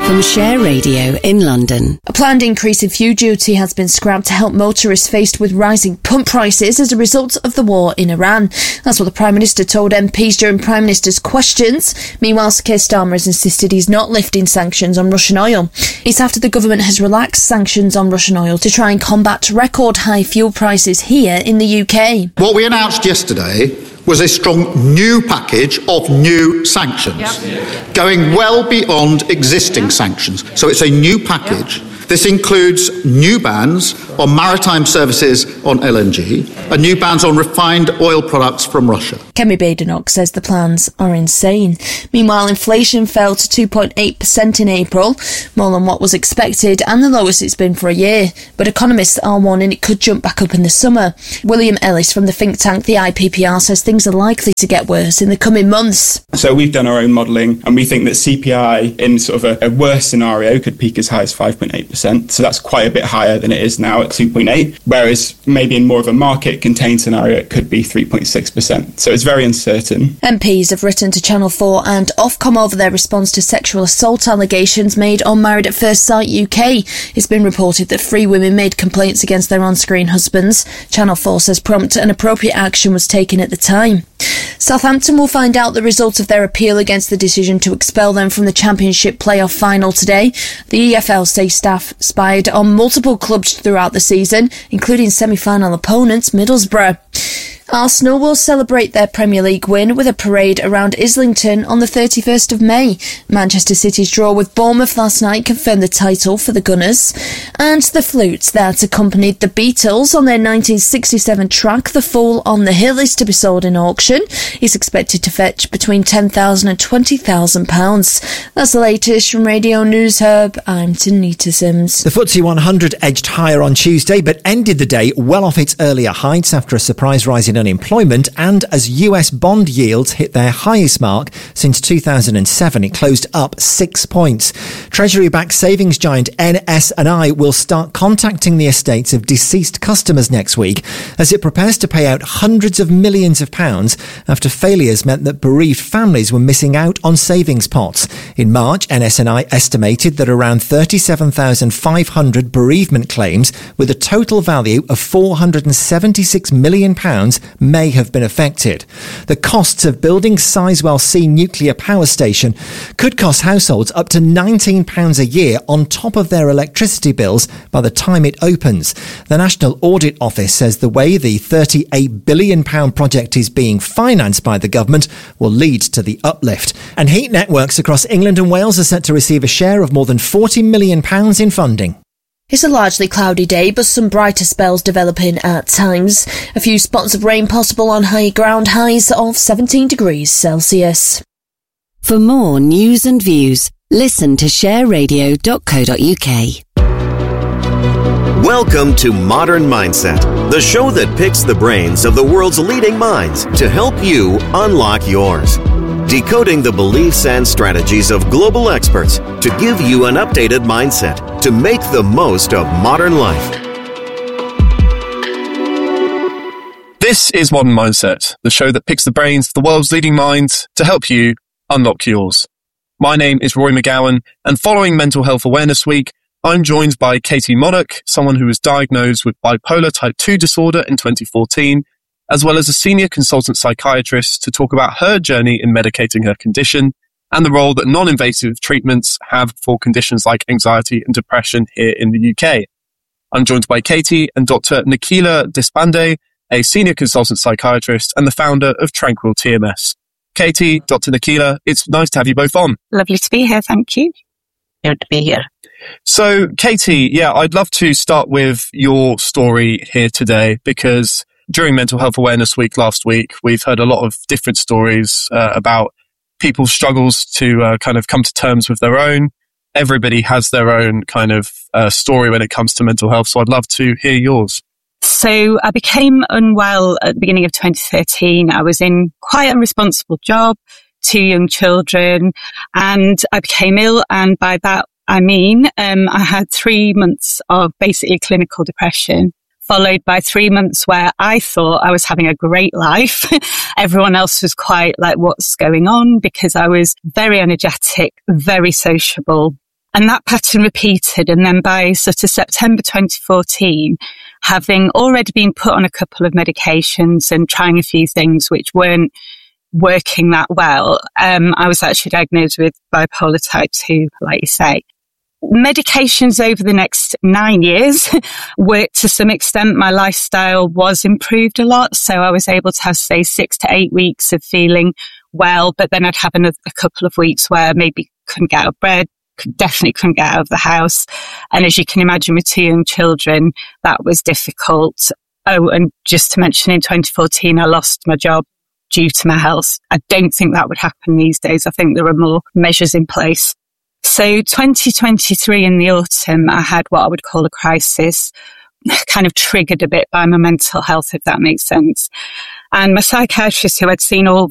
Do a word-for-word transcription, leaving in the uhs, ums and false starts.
From Share Radio in London. A planned increase in fuel duty has been scrapped to help motorists faced with rising pump prices as a result of the war in Iran. That's what the Prime Minister told M Ps during Prime Minister's questions. Meanwhile, Sir Keir Starmer has insisted he's not lifting sanctions on Russian oil. It's after the government has relaxed sanctions on Russian oil to try and combat record high fuel prices here in the U K. What we announced yesterday was a strong new package of new sanctions, yep. going well beyond existing yep. sanctions. So it's a new package. Yep. This includes new bans on maritime services on L N G and new bans on refined oil products from Russia. Kemi Badenoch says the plans are insane. Meanwhile, inflation fell to two point eight percent in April, more than what was expected and the lowest it's been for a year. But economists are warning it could jump back up in the summer. William Ellis from the think tank the I P P R says things are likely to get worse in the coming months. So we've done our own modelling and we think that C P I in sort of a, a worse scenario could peak as high as five point eight percent. So that's quite a bit higher than it is now at two point eight, whereas maybe in more of a market-contained scenario it could be three point six percent. So it's very uncertain. M Ps have written to Channel four and Ofcom over their response to sexual assault allegations made on Married at First Sight U K. It's been reported that three women made complaints against their on-screen husbands. Channel four says prompt and appropriate action was taken at the time. Southampton will find out the result of their appeal against the decision to expel them from the Championship playoff final today. The E F L say staff spied on multiple clubs throughout the season, including semi-final opponents Middlesbrough. Arsenal will celebrate their Premier League win with a parade around Islington on the thirty-first of May. Manchester City's draw with Bournemouth last night confirmed the title for the Gunners. And the flute that accompanied the Beatles on their nineteen sixty-seven track The Fool on the Hill is to be sold in auction. It's expected to fetch between ten thousand pounds and twenty thousand pounds. That's the latest from Radio News Hub. I'm Tanita Sims. The F T S E one hundred edged higher on Tuesday but ended the day well off its earlier heights after a surprise rise in unemployment and as U S bond yields hit their highest mark since two thousand seven. It closed up six points. Treasury-backed savings giant N S and I will start contacting the estates of deceased customers next week as it prepares to pay out hundreds of millions of pounds after failures meant that bereaved families were missing out on savings pots. In March, N S and I estimated that around thirty-seven thousand five hundred bereavement claims with a total value of four hundred seventy-six million pounds may have been affected. The costs of building Sizewell C nuclear power station could cost households up to nineteen pounds a year on top of their electricity bills by the time it opens. The National Audit Office says the way the thirty-eight billion pounds project is being financed by the government will lead to the uplift. And heat networks across England and Wales are set to receive a share of more than forty million pounds in funding. It's a largely cloudy day, but some brighter spells developing at times. A few spots of rain possible on high ground, highs of seventeen degrees Celsius. For more news and views, listen to share radio dot co dot uk. Welcome to Modern Mindset, the show that picks the brains of the world's leading minds to help you unlock yours. Decoding the beliefs and strategies of global experts to give you an updated mindset to make the most of modern life. This is Modern Mindset, the show that picks the brains of the world's leading minds to help you unlock yours. My name is Roy McGowan, and following Mental Health Awareness Week, I'm joined by Katie Monarch, someone who was diagnosed with bipolar type two disorder in twenty fourteen, as well as a senior consultant psychiatrist to talk about her journey in medicating her condition and the role that non-invasive treatments have for conditions like anxiety and depression here in the U K. I'm joined by Katie and Doctor Nikhila Deshpande, a senior consultant psychiatrist and the founder of Tranquil T M S. Katie, Doctor Nikhila, it's nice to have you both on. Lovely to be here, thank you. Good to be here. So, Katie, yeah, I'd love to start with your story here today because during Mental Health Awareness Week last week, we've heard a lot of different stories uh, about people's struggles to uh, kind of come to terms with their own. Everybody has their own kind of uh, story when it comes to mental health, so I'd love to hear yours. So I became unwell at the beginning of twenty thirteen. I was in quite a responsible job, two young children, and I became ill. And by that, I mean, um, I had three months of basically clinical depression, followed by three months where I thought I was having a great life. Everyone else was quite like, what's going on? Because I was very energetic, very sociable. And that pattern repeated. And then by sort of September twenty fourteen, having already been put on a couple of medications and trying a few things which weren't working that well, um, I was actually diagnosed with bipolar type two, like you say. Medications over the next nine years worked to some extent. My lifestyle was improved a lot. So I was able to have, say, six to eight weeks of feeling well, but then I'd have another, a couple of weeks where maybe couldn't get out of bed, definitely couldn't get out of the house. And as you can imagine, with two young children, that was difficult. Oh, and just to mention, in twenty fourteen, I lost my job due to my health. I don't think that would happen these days. I think there are more measures in place. So twenty twenty-three in the autumn, I had what I would call a crisis, kind of triggered a bit by my mental health, if that makes sense. And my psychiatrist, who I'd seen all